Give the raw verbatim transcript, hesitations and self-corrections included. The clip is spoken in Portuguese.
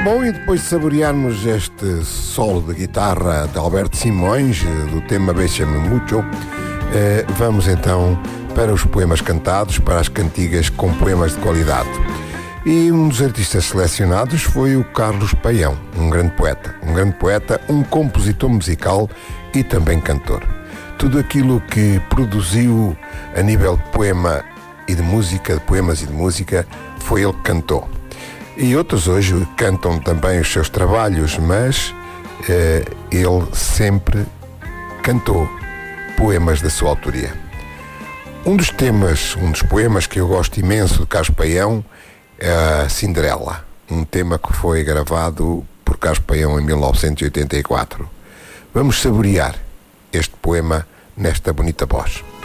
Bom, e depois de saborearmos este solo de guitarra de Alberto Simões, do tema Béchame Mucho, eh, vamos então para os poemas cantados, para as cantigas com poemas de qualidade. E um dos artistas selecionados foi o Carlos Paião, um grande poeta, um grande poeta, um compositor musical e também cantor. Tudo aquilo que produziu a nível de poema e de música, de poemas e de música, foi ele que cantou. E outros hoje cantam também os seus trabalhos, mas eh, ele sempre cantou poemas da sua autoria. Um dos temas, um dos poemas que eu gosto imenso de Carlos Paião é a Cinderela, um tema que foi gravado por Carlos Paião em mil novecentos e oitenta e quatro. Vamos saborear este poema nesta bonita voz.